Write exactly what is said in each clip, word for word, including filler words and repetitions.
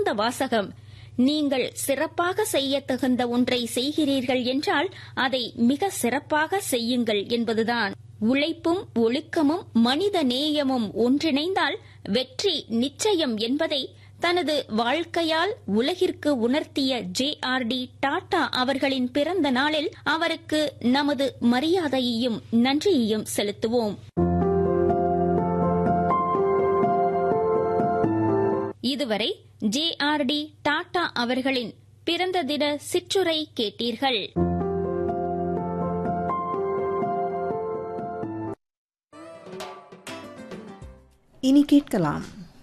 தகுந்த வாசகம். நீங்கள் சிறப்பாக செய்ய தகுந்த ஒன்றை செய்கிறீர்கள் என்றால் அதை மிக சிறப்பாக செய்யுங்கள் என்பதுதான். உழைப்பும் ஒழுக்கமும் மனித நேயமும் ஒன்றிணைந்தால் வெற்றி நிச்சயம் என்பதை தனது வாழ்க்கையால் உலகிற்கு உணர்த்திய ஜே ஆர் டி டாடா அவர்களின் பிறந்த நாளில் அவருக்கு நமது மரியாதையையும் நன்றியையும் செலுத்துவோம். இதுவரை ஜே ஆர் டி டாடா அவர்களின் பிறந்த தின சிற்றுரை கேட்டீர்கள். இனி கேட்கலாம்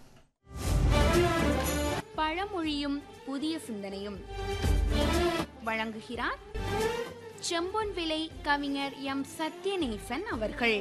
பழமொழியும் புதிய சிந்தனையும். வழங்குகிறார் செம்பொன் விலை கவிஞர் எம் சத்யநேசன் அவர்கள்.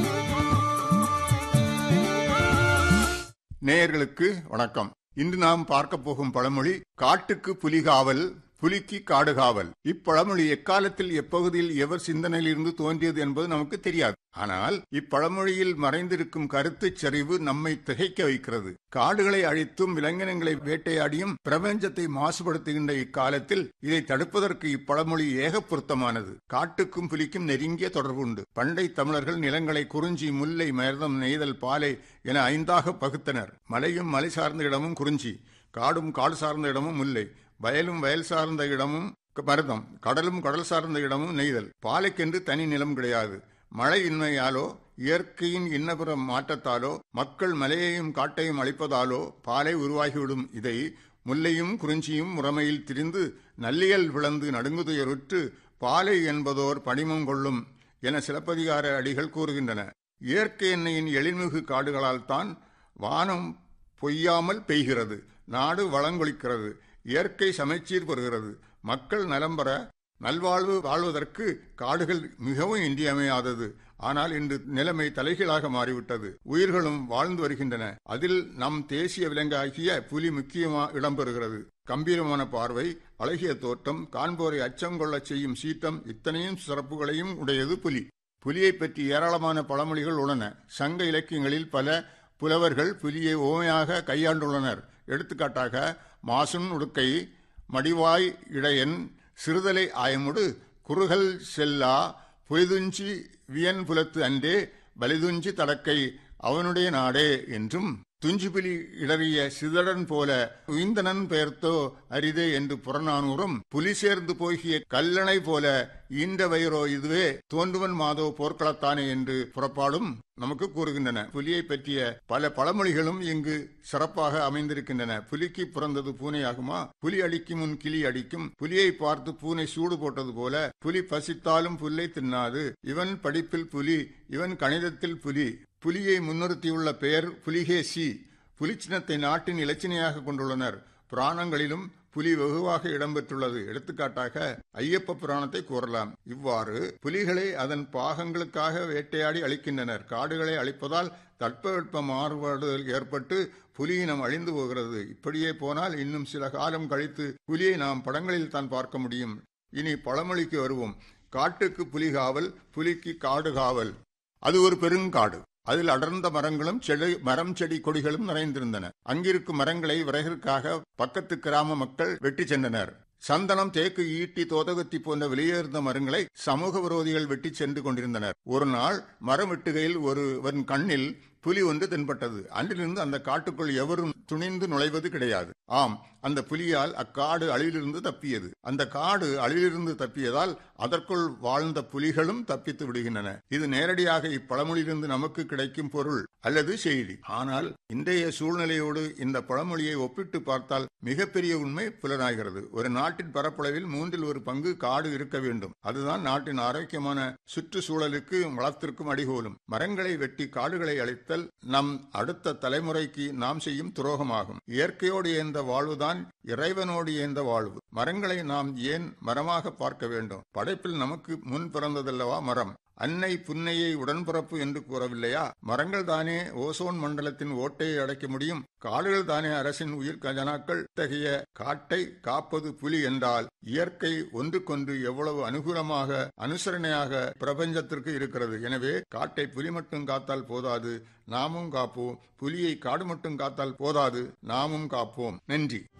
நேயர்களுக்கு வணக்கம். இன்று நாம் பார்க்க போகும் பழமொழி காட்டுக்கு புலிகாவல், புலிக்கு காடுகாவல். இப்பழமொழி எக்காலத்தில் எப்பகுதியில் எவர் சிந்தனையிலிருந்து தோன்றியது என்பது நமக்கு தெரியாது. ஆனால் இப்பழமொழியில் மறைந்திருக்கும் கருத்துச் சரிவு நம்மை திகைக்க வைக்கிறது. காடுகளை அழித்தும் விலங்கினங்களை வேட்டையாடியும் பிரபஞ்சத்தை மாசுபடுத்துகின்ற இக்காலத்தில் இதை தடுப்பதற்கு இப்பழமொழி ஏக பொருத்தமானது. காட்டுக்கும் புலிக்கும் நெருங்கிய தொடர்பு உண்டு. பண்டை தமிழர்கள் நிலங்களை குறிஞ்சி, முல்லை, மருதம், நெய்தல், பாலை என ஐந்தாக பகுத்தனர். மலையும் மலை சார்ந்த இடமும் குறிஞ்சி, காடும் காடு சார்ந்த இடமும் முல்லை, வயலும் வயல் சார்ந்த இடமும் மருதம், கடலும் கடல் சார்ந்த இடமும் நெய்தல். பாலைக்கென்று தனி நிலம் கிடையாது. மழையின்மையாலோ இயற்கையின் இன்னபிற மாற்றத்தாலோ மக்கள் மலையையும் காட்டையும் அழிப்பதாலோ பாலை உருவாகிவிடும். இதை முல்லையும் குறிஞ்சியும் முறைமையில் திரிந்து நல்லியல் விளந்து நடுங்குதுயருற்று பாலை என்பதோர் படிமம் கொள்ளும் என சிலப்பதிகார அடிகள் கூறுகின்றன. இயற்கை எண்ணெயின் எழில்மிகு காடுகளால் தான் வானம் பொய்யாமல் பெய்கிறது, நாடு வளங்கொழிக்கிறது, இயற்கை சமச்சீர் பெறுகிறது, மக்கள் நலம் பெற நல்வாழ்வு வாழ்வதற்கு காடுகள் மிகவும் இன்றியமையாதது. ஆனால் இன்று நிலைமை தலைகீழாக மாறிவிட்டது. உயிர்களும் வாழ்ந்து வருகின்றன. அதில் நம் தேசிய விலங்காகிய புலி முக்கிய இடம்பெறுகிறது. கம்பீரமான பார்வை, அழகிய தோற்றம், காண்போரை அச்சம் கொள்ளச் செய்யும் சீற்றம், இத்தனையும் சிறப்புகளையும் உடையது புலி. புலியை பற்றி ஏராளமான பழமொழிகள் உள்ளன. சங்க இலக்கியங்களில் பல புலவர்கள் புலியை ஓமையாக கையாண்டுள்ளனர். எடுத்துக்காட்டாக மாசுன் உடுக்கை, மடிவாய் இடையன், சிறுதலை ஆயமுடு, குறுகல் செல்லா, புலிதுஞ்சி வியன் புலத்து அன்றே, பலிதுஞ்சி தடக்கை அவனுடைய நாடே என்றும், துஞ்சுபிலி இடறிய சிதறன் போல உயிந்தனன் பெயர்த்தோ அரிதே என்று புறநானூறும், புலி சேர்ந்து போகிய கல்லணை போல ஈண்ட வயிறோ இதுவே தோன்றுவன் மாதோ போர்க்களத்தானே என்று புறப்பாடும் நமக்கு கூறுகின்றன. புலியை பற்றிய பல பழமொழிகளும் இங்கு சிறப்பாக அமைந்திருக்கின்றன. புலிக்கு பிறந்தது பூனை ஆகுமா? புலி அடிக்கும் முன் கிளி அடிக்கும். புலியை பார்த்து பூனை சூடு போட்டது போல புலி பசித்தாலும் புல்லை தின்னாது. இவன் படிப்பில் புலி, இவன் கணிதத்தில் புலி. புலியை முன்னிறுத்தியுள்ள பெயர் புலிகேசி. புலிச்சினத்தை நாட்டின் இலச்சினையாக கொண்டுள்ளனர். புராணங்களிலும் புலி வெகுவாக இடம்பெற்றுள்ளது. எடுத்துக்காட்டாக ஐயப்ப புராணத்தை கூறலாம். இவ்வாறு புலிகளை அதன் பாகங்களுக்காக வேட்டையாடி அழிக்கின்றனர். காடுகளை அழிப்பதால் தட்பவெட்ப மாறுபாடு ஏற்பட்டு புலியினம் அழிந்து போகிறது. இப்படியே போனால் இன்னும் சில காலம் கழித்து புலியை நாம் படங்களில் தான் பார்க்க முடியும். இனி பழமொழிக்கு வருவோம். காட்டுக்கு புலிகாவல், புலிக்கு காடு காவல். அது ஒரு பெருங்காடு. அதில் அடர்ந்த மரங்களும் செடி மரம் செடி கொடிகளும் நிறைந்திருந்தன. அங்கிருக்கும் மரங்களை விறகிற்காக பக்கத்து கிராம மக்கள் வெட்டி சென்றனர். சந்தனம், தேக்கு, ஈட்டி, தோதகத்தி போன்ற வெளியேறுந்த மரங்களை சமூக விரோதிகள் வெட்டி சென்று கொண்டிருந்தனர். ஒரு நாள் மரம் வெட்டுகையில் ஒருவன் கண்ணில் புலி ஒன்று தென்பட்டது. அன்றிலிருந்து அந்த காட்டுக்குள் எவரும் துணிந்து நுழைவது கிடையாது. ஆம், அந்த புலியால் அக்காடு அழிவிலிருந்து தப்பியது. அந்த காடு அழிவிலிருந்து தப்பியதால் அதற்குள் வாழ்ந்த புலிகளும் தப்பித்து விடுகின்றன. இது நேரடியாக இப்பழமொழியிலிருந்து நமக்கு கிடைக்கும் பொருள் அல்லது செய்தி. ஆனால் இன்றைய சூழ்நிலையோடு இந்த பழமொழியை ஒப்பிட்டு பார்த்தால் மிகப்பெரிய உண்மை புலனாகிறது. ஒரு நாட்டின் பரப்பளவில் மூன்றில் ஒரு பங்கு காடு இருக்க வேண்டும். அதுதான் நாட்டின் ஆரோக்கியமான சுற்றுச்சூழலுக்கு வளத்திற்கும் அடிகோலும். மரங்களை வெட்டி காடுகளை அழித்தல் நம் அடுத்த தலைமுறைக்கு நாம் செய்யும் துரோகமாகும். இயற்கையோடு இயந்த வாழ்வுதான் இறைவனோடு இயந்த வாழ்வு. மரங்களை நாம் ஏன் மரமாக பார்க்க வேண்டும்? படைப்பில் நமக்கு முன் பிறந்ததல்லவா மரம். அன்னை புன்னையை உடன்பிறப்பு என்று கூறவில்லையா? மரங்கள் தானே ஓசோன் மண்டலத்தின் ஓட்டையை அடைக்க முடியும். காடுகள் தானே அரசின் உயிர் கஜனாக்கள். இத்தகைய காட்டை காப்பது புலி என்றால் இயற்கை ஒன்றுக்கொன்று எவ்வளவு அனுகூலமாக அனுசரணையாக பிரபஞ்சத்திற்கு இருக்கிறது. எனவே காட்டை புலி மட்டும் காத்தால் போதாது, நாமும் காப்போம். புலியை காடு மட்டும் காத்தால் போதாது, நாமும் காப்போம். நன்றி.